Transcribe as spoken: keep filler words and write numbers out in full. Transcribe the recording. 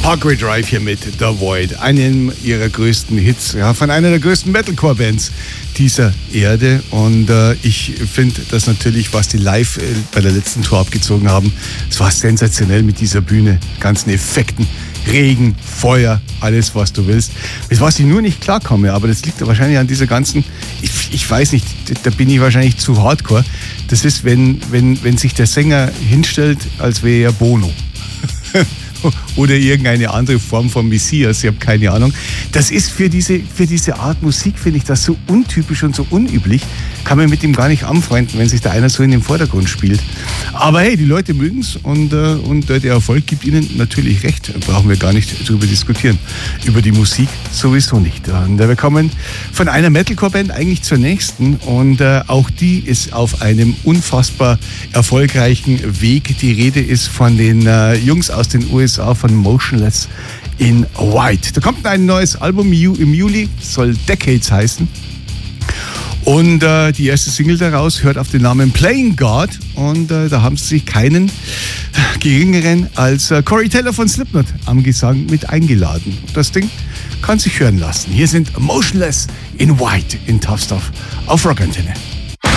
Parkway Drive hier mit The Void, einem ihrer größten Hits, ja, von einer der größten Metalcore-Bands dieser Erde. Und äh, ich finde das natürlich, was die live äh, bei der letzten Tour abgezogen haben, es war sensationell mit dieser Bühne, ganzen Effekten, Regen, Feuer, alles, was du willst. Mit was ich nur nicht klarkomme, aber das liegt wahrscheinlich an dieser ganzen, ich, ich weiß nicht, da bin ich wahrscheinlich zu hardcore. Das ist, wenn, wenn, wenn sich der Sänger hinstellt, als wäre er Bono. Oder irgendeine andere Form von Messias, ich habe keine Ahnung. Das ist für diese, für diese Art Musik, finde ich das so untypisch und so unüblich. Kann man mit ihm gar nicht anfreunden, wenn sich da einer so in den Vordergrund spielt. Aber hey, die Leute mögen es und, äh, und äh, der Erfolg gibt ihnen natürlich recht. Da brauchen wir gar nicht drüber diskutieren. Über die Musik sowieso nicht. Und äh, wir kommen von einer Metalcore-Band eigentlich zur nächsten. Und äh, auch die ist auf einem unfassbar erfolgreichen Weg. Die Rede ist von den äh, Jungs aus den U S A, von Motionless in White. Da kommt ein neues Album im Juli, soll Decades heißen. Und äh, die erste Single daraus hört auf den Namen Playing God. Und äh, da haben sie sich keinen geringeren als äh, Corey Taylor von Slipknot am Gesang mit eingeladen. Das Ding kann sich hören lassen. Hier sind Motionless in White in Tough Stuff auf Rock Antenne.